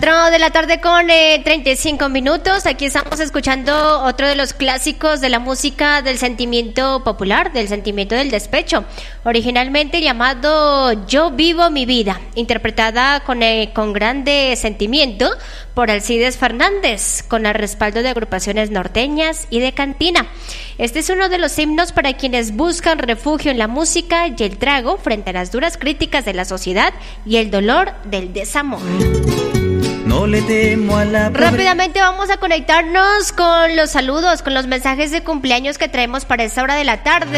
4 de la tarde con 35 minutos. Aquí estamos escuchando otro de los clásicos de la música del sentimiento popular, del sentimiento del despecho, originalmente llamado Yo vivo mi vida, interpretada con grande sentimiento por Alcides Fernández, con el respaldo de agrupaciones norteñas y de cantina. Este es uno de los himnos para quienes buscan refugio en la música y el trago frente a las duras críticas de la sociedad y el dolor del desamor. No le temo a la pobre... Rápidamente vamos a conectarnos con los saludos, con los mensajes de cumpleaños que traemos para esta hora de la tarde.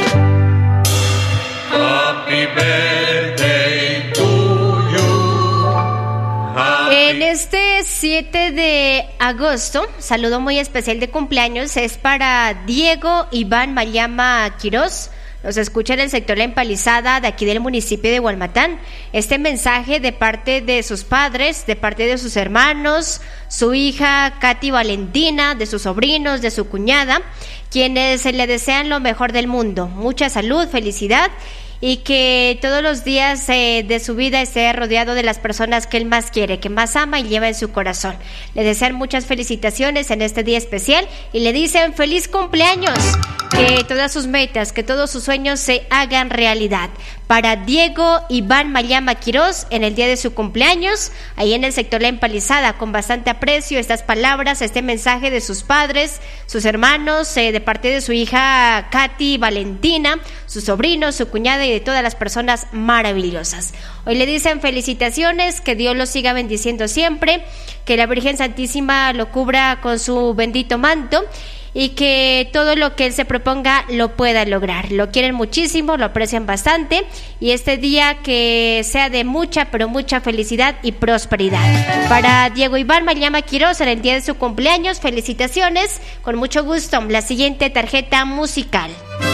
Happy birthday to you. En este 7 de agosto, saludo muy especial de cumpleaños es para Diego Iván Mayama Quirós. Nos escucha en el sector La Empalizada de aquí del municipio de Hualmatán. Este mensaje de parte de sus padres, de parte de sus hermanos, su hija Katy Valentina, de sus sobrinos, de su cuñada, quienes le desean lo mejor del mundo. Mucha salud, felicidad y que todos los días de su vida esté rodeado de las personas que él más quiere, que más ama y lleva en su corazón. Le desean muchas felicitaciones en este día especial y le dicen feliz cumpleaños, que todas sus metas, que todos sus sueños se hagan realidad. Para Diego Iván Mayama Quirós, en el día de su cumpleaños, ahí en el sector La Empalizada, con bastante aprecio estas palabras, este mensaje de sus padres, sus hermanos, de parte de su hija Katy Valentina, sus sobrinos, su cuñada y de todas las personas maravillosas. Hoy le dicen felicitaciones, que Dios los siga bendiciendo siempre, que la Virgen Santísima lo cubra con su bendito manto y que todo lo que él se proponga lo pueda lograr. Lo quieren muchísimo, lo aprecian bastante y este día que sea de mucha, pero mucha felicidad y prosperidad. Para Diego Iván Mayama Quirós, en el día de su cumpleaños, felicitaciones, con mucho gusto, la siguiente tarjeta musical.